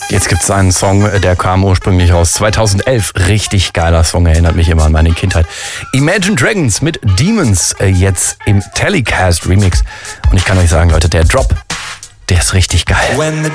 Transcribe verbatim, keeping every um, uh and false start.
Jetzt gibt es einen Song, der kam ursprünglich raus zweitausendelf. Richtig geiler Song, erinnert mich immer an meine Kindheit. Imagine Dragons mit Demons, jetzt im Telecast Remix. Und ich kann euch sagen, Leute, der Drop, der ist richtig geil. When the